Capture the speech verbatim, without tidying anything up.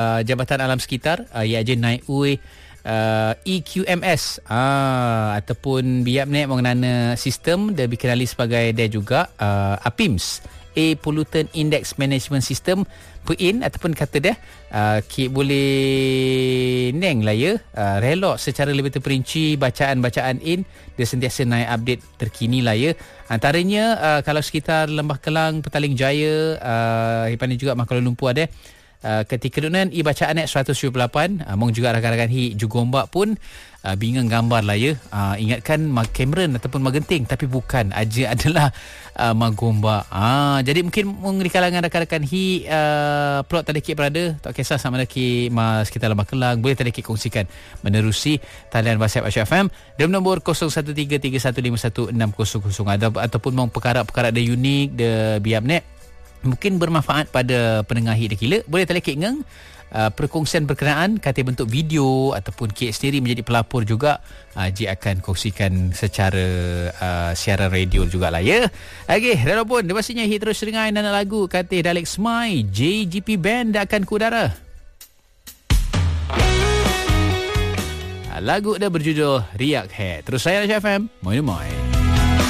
uh, Jabatan Alam Sekitar uh, ia je naik ui uh, E Q M S uh, ataupun biapnek mengenai sistem dia dikenali sebagai dia juga uh, A P I M S, Air Pollutant Index Management System P I N ataupun kata dia uh, ki boleh neng lah ya uh, relok secara lebih terperinci bacaan-bacaan in dia sentiasa naik update terkini lah ya. Antaranya uh, kalau sekitar Lembah Kelang, Petaling Jaya, uh, Hipani juga Mah Kuala Lumpur ada Uh, ketika dunan i bacaan net seratus tujuh puluh lapan uh, mong juga rakan-rakan hi Jugombak pun uh, bingung gambar lah ya. Uh, ingatkan mag Cameron ataupun magenting tapi bukan aja adalah uh, Magombak. Uh, jadi mungkin mong di kalangan rakan-rakan hi uh, plot tadi kit berada tak kisah sama ada ki ma sekitar Lembah Kelang boleh tadi kit kongsikan menerusi talian WhatsApp Asy F M dalam nombor kosong satu tiga tiga satu lima satu enam kosong kosong ada ataupun mong perkara-perkara dia unik dia biap net mungkin bermanfaat pada pendengar hit kila boleh telekik ngeng uh, perkongsian berkenaan kata bentuk video ataupun kek sendiri menjadi pelapor juga uh, Ji akan kongsikan secara uh, siaran radio jugalah ya. Okey, walaupun dia pastinya hit terus dengar nana lagu kata Dalek Smile J G P Band akan ke udara. Lagu dia berjudul Riak Head. Terus saya Asy F M. Moi moi.